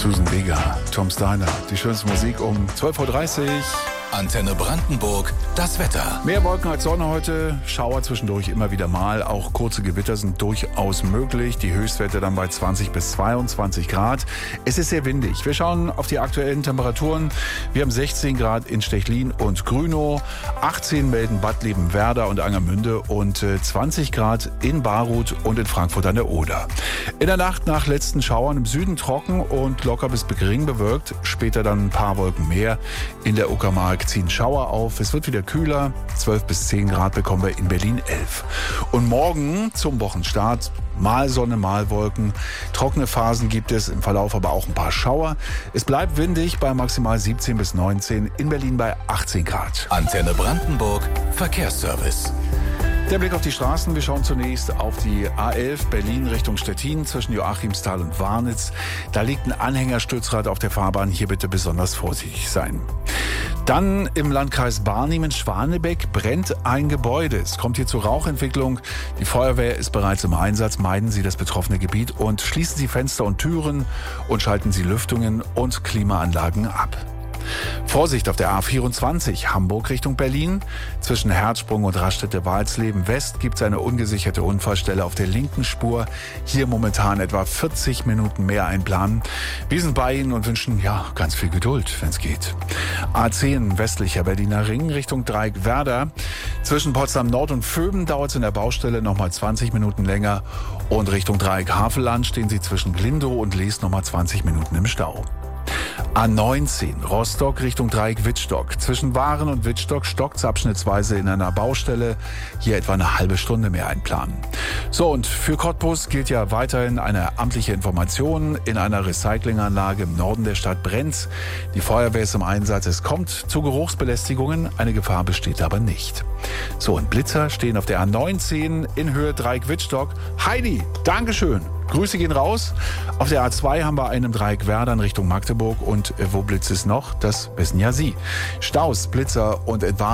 Susan Vega, Tom Steiner, die schönste Musik um 12.30 Uhr. Antenne Brandenburg, das Wetter. Mehr Wolken als Sonne heute, Schauer zwischendurch immer wieder mal. Auch kurze Gewitter sind durchaus möglich. Die Höchstwerte dann bei 20 bis 22 Grad. Es ist sehr windig. Wir schauen auf die aktuellen Temperaturen. Wir haben 16 Grad in Stechlin und Grünow, 18 melden Bad Liebenwerda und Angermünde und 20 Grad in Baruth und in Frankfurt an der Oder. In der Nacht nach letzten Schauern im Süden trocken und locker bis gering bewölkt. Später dann ein paar Wolken mehr. In der Uckermark ziehen Schauer auf. Es wird wieder kühler. 12 bis 10 Grad bekommen wir in Berlin 11. Und morgen zum Wochenstart mal Sonne, mal Wolken. Trockene Phasen gibt es, im Verlauf aber auch ein paar Schauer. Es bleibt windig bei maximal 17 bis 19, in Berlin bei 18 Grad. Antenne Brandenburg, Verkehrsservice. Der Blick auf die Straßen. Wir schauen zunächst auf die A11 Berlin Richtung Stettin zwischen Joachimsthal und Warnitz. Da liegt ein Anhängerstützrad auf der Fahrbahn. Hier bitte besonders vorsichtig sein. Dann im Landkreis Barnim-Schwanebeck brennt ein Gebäude. Es kommt hier zur Rauchentwicklung. Die Feuerwehr ist bereits im Einsatz. Meiden Sie das betroffene Gebiet und schließen Sie Fenster und Türen und schalten Sie Lüftungen und Klimaanlagen ab. Vorsicht auf der A24 Hamburg Richtung Berlin. Zwischen Herzsprung und Raststätte-Walsleben West gibt es eine ungesicherte Unfallstelle auf der linken Spur. Hier momentan etwa 40 Minuten mehr einplanen. Wir sind bei Ihnen und wünschen ganz viel Geduld, wenn es geht. A10 westlicher Berliner Ring Richtung Dreieckwerder. Zwischen Potsdam Nord und Vöben dauert es in der Baustelle nochmal 20 Minuten länger. Und Richtung Dreieck Havelland stehen Sie zwischen Glindow und Lees nochmal 20 Minuten im Stau. A19 Rostock Richtung Dreieck Wittstock. Zwischen Waren und Wittstock stockt's abschnittsweise in einer Baustelle. Hier etwa eine halbe Stunde mehr einplanen. So, und für Cottbus gilt ja weiterhin eine amtliche Information. In einer Recyclinganlage im Norden der Stadt brennt's. Die Feuerwehr ist im Einsatz. Es kommt zu Geruchsbelästigungen. Eine Gefahr besteht aber nicht. So, und Blitzer stehen auf der A19 in Höhe Dreieck Wittstock. Heidi, Dankeschön. Grüße gehen raus. Auf der A2 haben wir einen im Dreieck Werder in Richtung Magdeburg. Und wo blitzt es noch? Das wissen ja Sie. Staus, Blitzer und etwa